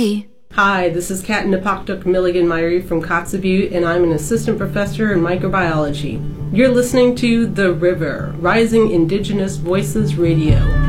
Hi. Hi, this is Kat Napoktuk Milligan-Myrie from Kotzebue, and I'm an assistant professor in microbiology. You're listening to The River, Rising Indigenous Voices Radio.